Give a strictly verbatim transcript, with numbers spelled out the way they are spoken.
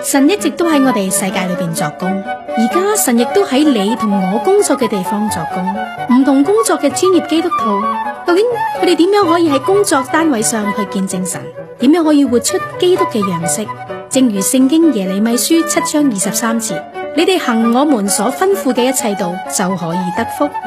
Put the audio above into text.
神一直都喺我哋世界裏邊作工，而家神亦都喺你同我工作嘅地方作工。唔同工作嘅專業基督徒，究竟佢哋點樣可以喺工作單位上去見證神？點樣可以活出基督嘅樣式？正如聖經耶利米書七章二十三節，你哋行我們所吩咐嘅一切道，就可以得福。